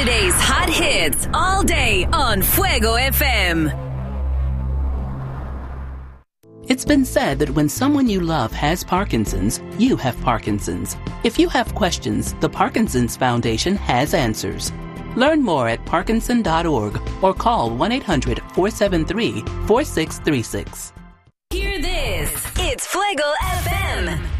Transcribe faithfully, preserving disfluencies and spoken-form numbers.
Saturday's hot hits all day on Fuego F M. It's been said that when someone you love has Parkinson's, you have Parkinson's. If you have questions, the Parkinson's Foundation has answers. Learn more at parkinson dot org or call one eight hundred four seven three four six three six. Hear this. It's Fuego F M.